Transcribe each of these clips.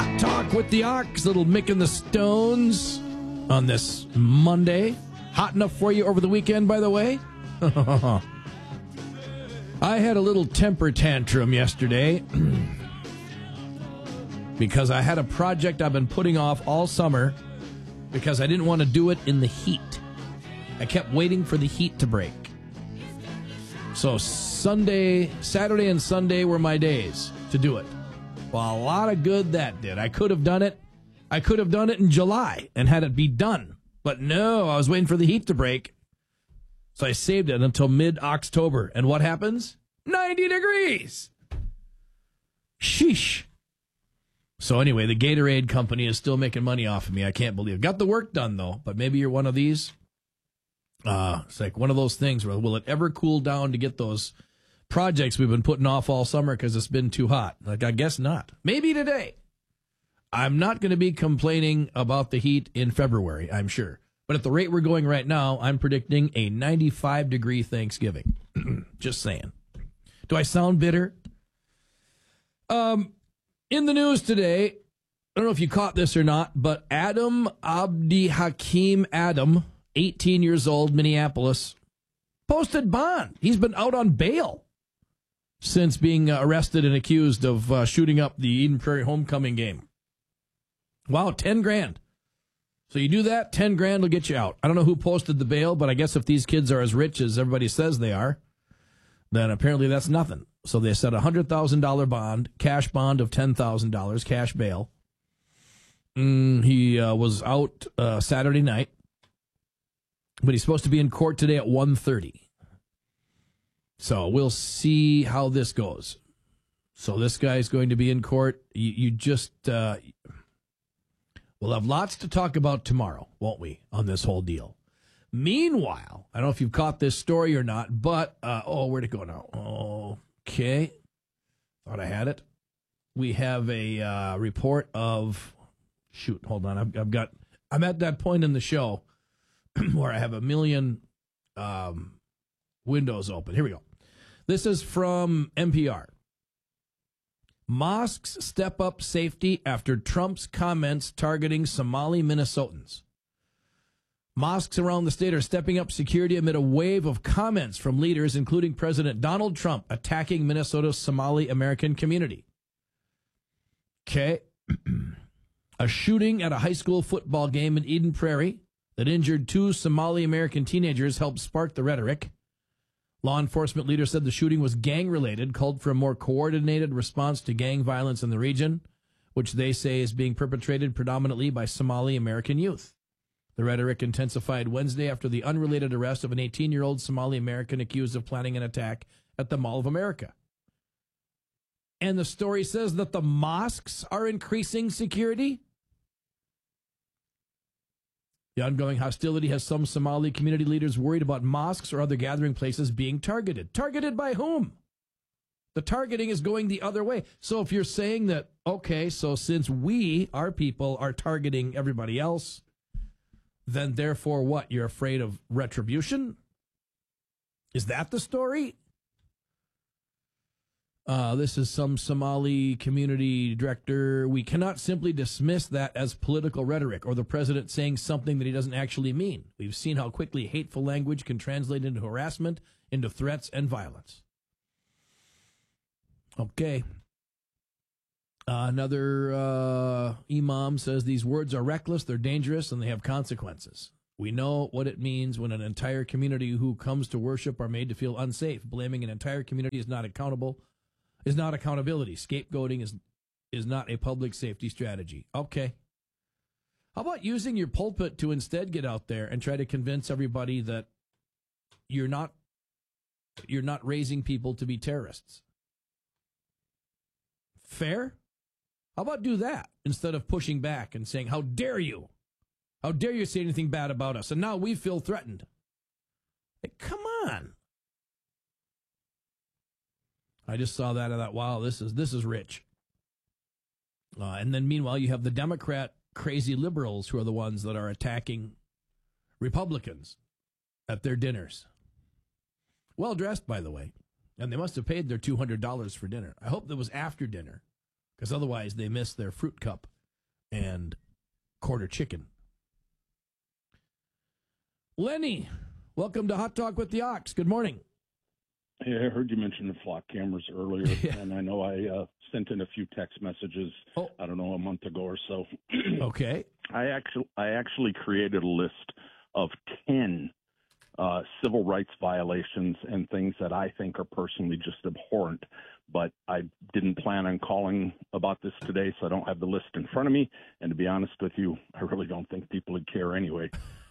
Hot Talk with the Ox, little Mick and the Stones on this Monday. Hot enough for you over the weekend, by the way? I had a little temper tantrum yesterday because I had a project I've been putting off all summer because I didn't want to do it in the heat. I kept waiting for the heat to break. So Saturday and Sunday were my days to do it. Well, a lot of good that did. I could have done it. I could have done it in July and had it be done. But no, I was waiting for the heat to break. So I saved it until mid-October. And what happens? 90 degrees. Sheesh. So anyway, the Gatorade company is still making money off of me. I can't believe it. Got the work done, though. But maybe you're one of these. It's like one of those things where will it ever cool down to get those projects we've been putting off all summer because it's been too hot? Like, I guess not. Maybe today. I'm not going to be complaining about the heat in February, I'm sure. But at the rate we're going right now, I'm predicting a 95-degree Thanksgiving. Just saying. Do I sound bitter? In the news today, I don't know if you caught this or not, but Adam Abdihakim Adam, 18 years old, Minneapolis, posted bond. He's been out on bail since being arrested and accused of shooting up the Eden Prairie homecoming game. Wow, 10 grand. So you do that, 10 grand will get you out. I don't know who posted the bail, but I guess if these kids are as rich as everybody says they are, then apparently that's nothing. So they set a $100,000 bond, cash bond of $10,000, cash bail. He was out Saturday night, but he's supposed to be in court today at 1:30. So we'll see how this goes. So this guy's going to be in court. We'll have lots to talk about tomorrow, won't we, on this whole deal? Meanwhile, I don't know if you've caught this story or not, but, where'd it go now? Okay. Thought I had it. We have a report of, hold on, I'm at that point in the show where I have a million windows open. Here we go. This is from NPR. Mosques step up safety after Trump's comments targeting Somali Minnesotans. Mosques around the state are stepping up security amid a wave of comments from leaders, including President Donald Trump, attacking Minnesota's Somali American community. Okay. A shooting at a high school football game in Eden Prairie that injured 2 Somali American teenagers helped spark the rhetoric. Law enforcement leaders said the shooting was gang-related, called for a more coordinated response to gang violence in the region, which they say is being perpetrated predominantly by Somali American youth. The rhetoric intensified Wednesday after the unrelated arrest of an 18-year-old Somali American accused of planning an attack at the Mall of America. And the story says that the mosques are increasing security. The ongoing hostility has some Somali community leaders worried about mosques or other gathering places being targeted. Targeted by whom? The targeting is going the other way. So if you're saying that, okay, so since our people, are targeting everybody else, then therefore what? You're afraid of retribution? Is that the story? This is some Somali community director. We cannot simply dismiss that as political rhetoric or the president saying something that he doesn't actually mean. We've seen how quickly hateful language can translate into harassment, into threats and violence. Okay. Another imam says these words are reckless, they're dangerous, and they have consequences. We know what it means when an entire community who comes to worship are made to feel unsafe. Blaming an entire community is not accountability. Scapegoating is not a public safety strategy. Okay. How about using your pulpit to instead get out there and try to convince everybody that you're not raising people to be terrorists? Fair? How about do that instead of pushing back and saying, how dare you? How dare you say anything bad about us? And now we feel threatened. Like, come on. I just saw that. I thought, wow, this is rich. And then meanwhile, you have the Democrat crazy liberals who are the ones that are attacking Republicans at their dinners. Well dressed, by the way. And they must have paid their $200 for dinner. I hope that was after dinner, because otherwise they missed their fruit cup and quarter chicken. Lenny, welcome to Hot Talk with the Ox. Good morning. Hey, I heard you mention the flock cameras earlier, and I know I sent in a few text messages, I don't know, a month ago or so. Okay. I actually created a list of 10 civil rights violations and things that I think are personally just abhorrent, but I didn't plan on calling about this today, so I don't have the list in front of me, and to be honest with you, I really don't think people would care anyway.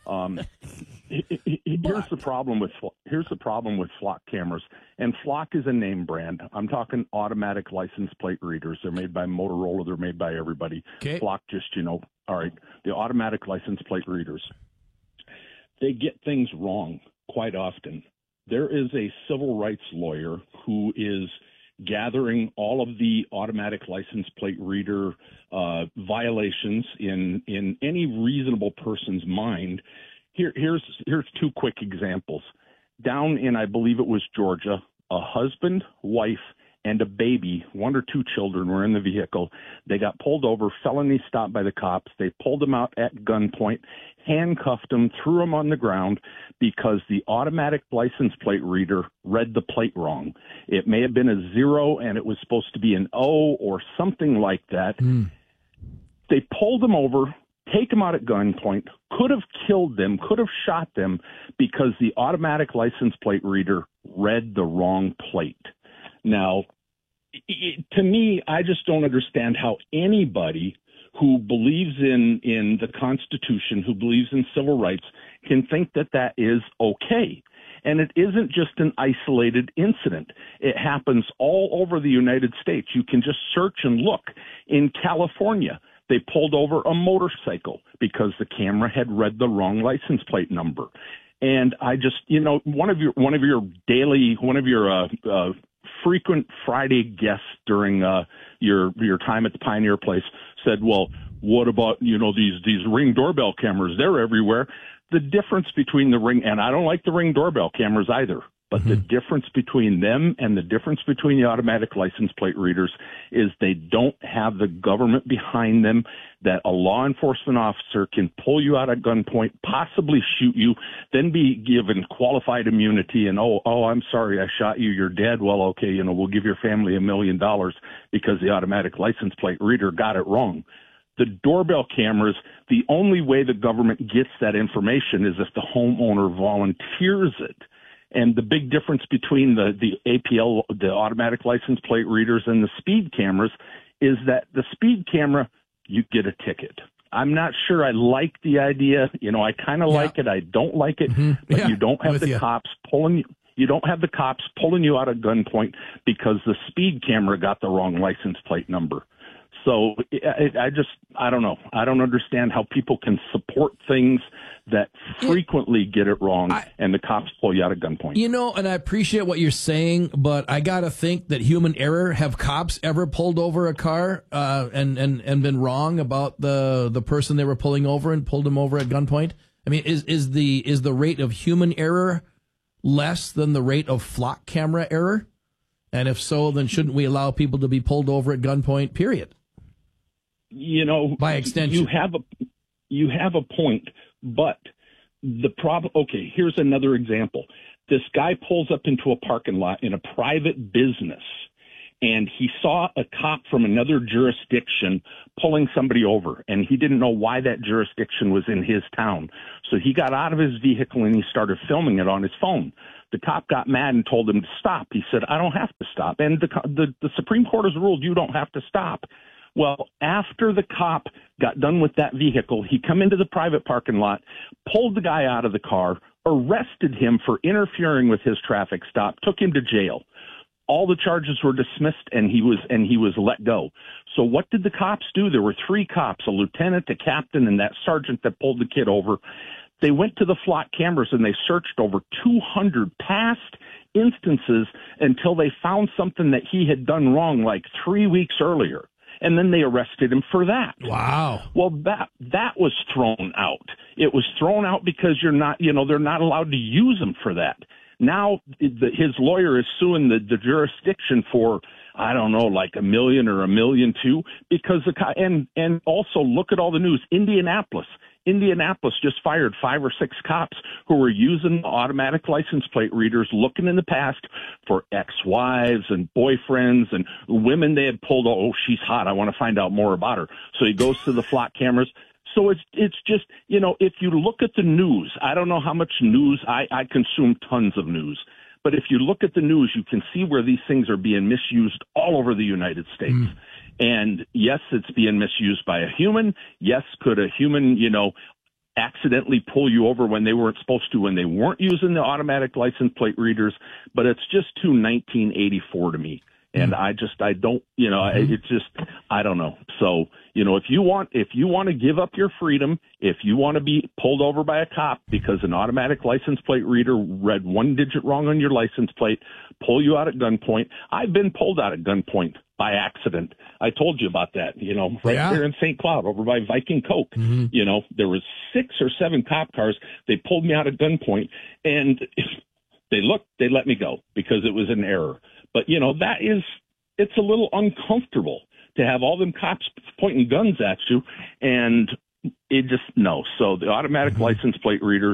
Here's the problem with flock cameras, and Flock is a name brand. I'm talking automatic license plate readers. They're made by Motorola. They're made by everybody. Okay. Flock just, all right, the automatic license plate readers. They get things wrong quite often. There is a civil rights lawyer who is gathering all of the automatic license plate reader violations in any reasonable person's mind. Here's two quick examples. Down in, I believe it was Georgia, a husband, wife, and a baby, 1 or 2 children were in the vehicle. They got pulled over, felony stopped by the cops. They pulled them out at gunpoint, handcuffed them, threw them on the ground because the automatic license plate reader read the plate wrong. It may have been a 0 and it was supposed to be an O or something like that. They pulled them over, take them out at gunpoint, could have killed them, could have shot them because the automatic license plate reader read the wrong plate. Now, to me, I just don't understand how anybody who believes in the Constitution, who believes in civil rights, can think that that is okay. And it isn't just an isolated incident. It happens all over the United States. You can just search and look. In California, they pulled over a motorcycle because the camera had read the wrong license plate number. And I just, one of your frequent Friday guests during your time at the Pioneer Place said, well, what about, these Ring doorbell cameras? They're everywhere. The difference between the Ring, and I don't like the Ring doorbell cameras either, but the difference between them and the difference between the automatic license plate readers is they don't have the government behind them, that a law enforcement officer can pull you out at gunpoint, possibly shoot you, then be given qualified immunity and, oh, I'm sorry, I shot you, you're dead. Well, okay, we'll give your family $1 million because the automatic license plate reader got it wrong. The doorbell cameras, the only way the government gets that information is if the homeowner volunteers it. And the big difference between the APL, the automatic license plate readers, and the speed cameras is that the speed camera, you get a ticket. I'm not sure I like the idea. I kind of like it. I don't like it. But you don't have the cops pulling you. You don't have the cops pulling you out at gunpoint because the speed camera got the wrong license plate number. So I don't know. I don't understand how people can support things that frequently get it wrong and the cops pull you out at gunpoint. And I appreciate what you're saying, but I got to think that human error. Have cops ever pulled over a car and been wrong about the person they were pulling over and pulled them over at gunpoint? I mean, is the rate of human error less than the rate of flock camera error? And if so, then shouldn't we allow people to be pulled over at gunpoint, period? By extension, you have a point, but the problem. Okay, here's another example. This guy pulls up into a parking lot in a private business, and he saw a cop from another jurisdiction pulling somebody over, and he didn't know why that jurisdiction was in his town. So he got out of his vehicle and he started filming it on his phone. The cop got mad and told him to stop. He said, "I don't have to stop," and the Supreme Court has ruled you don't have to stop. Well, after the cop got done with that vehicle, he come into the private parking lot, pulled the guy out of the car, arrested him for interfering with his traffic stop, took him to jail. All the charges were dismissed, and he was let go. So what did the cops do? There were 3 cops, a lieutenant, a captain, and that sergeant that pulled the kid over. They went to the flock cameras and they searched over 200 past instances until they found something that he had done wrong like 3 weeks earlier. And then they arrested him for that. Wow. Well, that was thrown out. It was thrown out because they're not allowed to use them for that. Now his lawyer is suing the jurisdiction for I don't know, like 1 million or 1.2 million, because and also look at all the news. Indianapolis just fired 5 or 6 cops who were using automatic license plate readers, looking in the past for ex-wives and boyfriends and women they had pulled. Oh, she's hot. I want to find out more about her. So he goes to the flock cameras. So it's just, if you look at the news, I don't know how much news, I consume tons of news. But if you look at the news, you can see where these things are being misused all over the United States. And yes, it's being misused by a human. Yes, could a human, accidentally pull you over when they weren't supposed to, when they weren't using the automatic license plate readers? But it's just too 1984 to me. And I don't, it's just, I don't know. So, if you want to give up your freedom, if you want to be pulled over by a cop because an automatic license plate reader read 1 digit wrong on your license plate, pull you out at gunpoint. I've been pulled out at gunpoint by accident. I told you about that, there in St. Cloud over by Viking Coke. There was 6 or 7 cop cars. They pulled me out at gunpoint, and they let me go because it was an error. But, it's a little uncomfortable to have all them cops pointing guns at you, and it just, no. So the automatic license plate readers,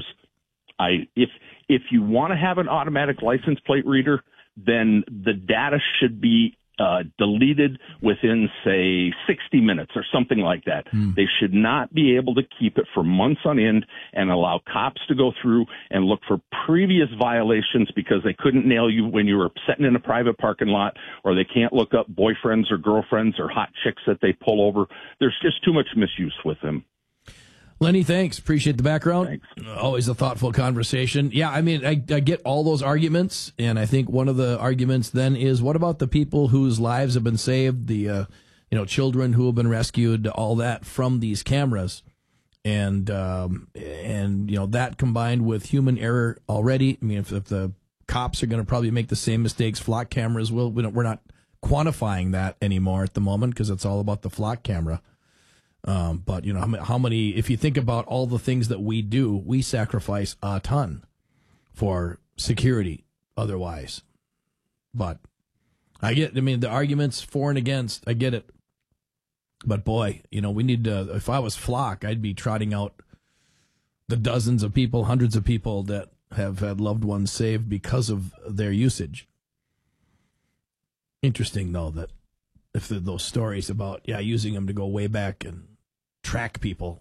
if you want to have an automatic license plate reader, then the data should be deleted within, say, 60 minutes or something like that. They should not be able to keep it for months on end and allow cops to go through and look for previous violations because they couldn't nail you when you were sitting in a private parking lot, or they can't look up boyfriends or girlfriends or hot chicks that they pull over. There's just too much misuse with them. Lenny, thanks. Appreciate the background. Thanks. Always a thoughtful conversation. Yeah, I mean, I get all those arguments, and I think one of the arguments then is, what about the people whose lives have been saved, the children who have been rescued, all that from these cameras, and that combined with human error already. I mean, if the cops are going to probably make the same mistakes flock cameras will, we're not quantifying that anymore at the moment because it's all about the flock camera. But how many, if you think about all the things that we do, we sacrifice a ton for security otherwise. But the arguments for and against, I get it. But boy, we need to, if I was flock, I'd be trotting out the dozens of people, hundreds of people that have had loved ones saved because of their usage. Interesting though, that if those stories about, using them to go way back and track people.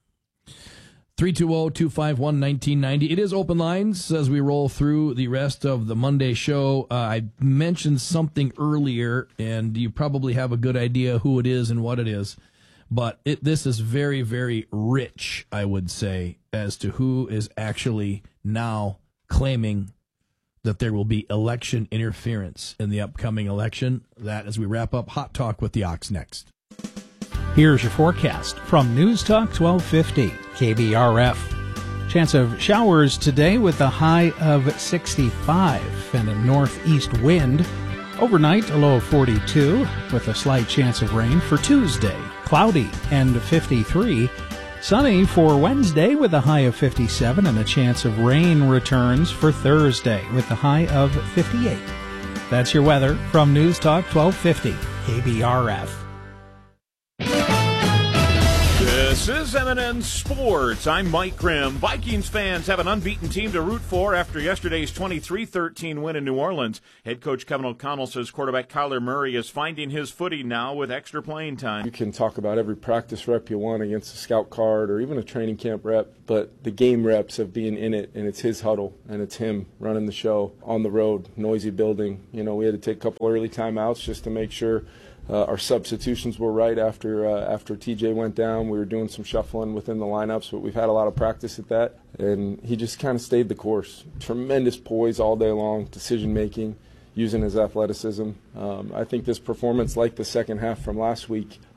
320-251-1990. It is open lines as we roll through the rest of the Monday show. I mentioned something earlier, and you probably have a good idea who it is and what it is. But this is very, very rich, I would say, as to who is actually now claiming that there will be election interference in the upcoming election. That as we wrap up Hot Talk with the Ox next. Here's your forecast from News Talk 1250 KBRF. Chance of showers today with a high of 65 and a northeast wind. Overnight, a low of 42 with a slight chance of rain for Tuesday. Cloudy and 53. Sunny for Wednesday with a high of 57 and a chance of rain returns for Thursday with a high of 58. That's your weather from News Talk 1250 KBRF. This is M&N Sports. I'm Mike Grimm. Vikings fans have an unbeaten team to root for after yesterday's 23-13 win in New Orleans. Head coach Kevin O'Connell says quarterback Kyler Murray is finding his footing now with extra playing time. You can talk about every practice rep you want against a scout card or even a training camp rep, but the game reps of being in it, and it's his huddle, and it's him running the show on the road, noisy building. We had to take a couple early timeouts just to make sure our substitutions were right after TJ went down. We were doing some shuffling within the lineups, but we've had a lot of practice at that. And he just kind of stayed the course. Tremendous poise all day long, decision-making, using his athleticism. I think this performance, like the second half from last week,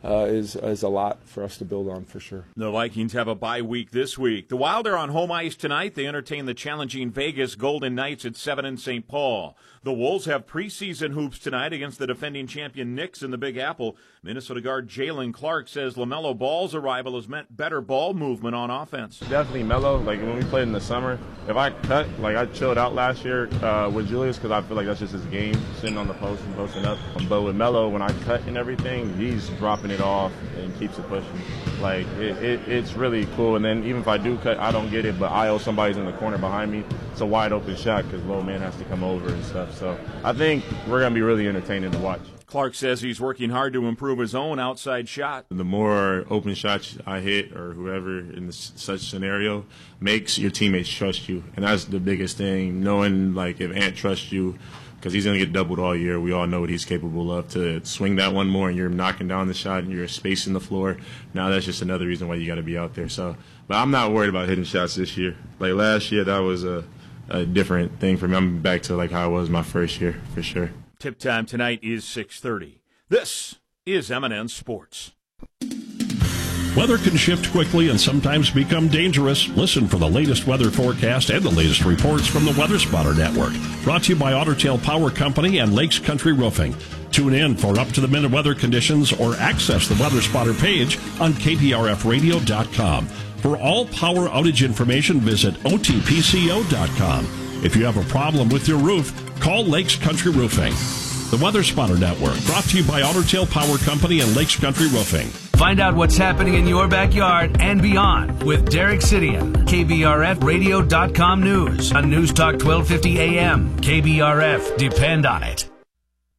is a lot for us to build on for sure. The Vikings have a bye week this week. The Wild are on home ice tonight. They entertain the challenging Vegas Golden Knights at 7 in St. Paul. The Wolves have preseason hoops tonight against the defending champion Knicks in the Big Apple. Minnesota guard Jalen Clark says LaMelo Ball's arrival has meant better ball movement on offense. Definitely Melo. Like when we played in the summer, if I cut, like I chilled out last year with Julius because I feel like that's just his game, sitting on the post and posting up. But with Melo, when I cut and everything, he's dropping it off and keeps it pushing. Like it's really cool. And then even if I do cut, I don't get it, but I owe somebody's in the corner behind me. It's a wide open shot because little man has to come over and stuff. So I think we're going to be really entertaining to watch. Clark says he's working hard to improve his own outside shot. The more open shots I hit or whoever in such scenario makes your teammates trust you. And that's the biggest thing, knowing like if Ant trusts you, because he's going to get doubled all year. We all know what he's capable of. To swing that one more and you're knocking down the shot and you're spacing the floor, now that's just another reason why you got to be out there. So, but I'm not worried about hitting shots this year. Like last year, that was a different thing for me. I'm back to like how I was my first year for sure. Tip time tonight is 6:30. This is M&N Sports. Weather can shift quickly and sometimes become dangerous. Listen for the latest weather forecast and the latest reports from the Weather Spotter Network. Brought to you by Otter Tail Power Company and Lakes Country Roofing. Tune in for up-to-the-minute weather conditions or access the Weather Spotter page on kprfradio.com. For all power outage information, visit otpco.com. If you have a problem with your roof, call Lakes Country Roofing. The Weather Spotter Network, brought to you by Otter Tail Power Company and Lakes Country Roofing. Find out what's happening in your backyard and beyond with Derek Sidian, KBRFradio.com News on News Talk 1250 AM. KBRF, depend on it.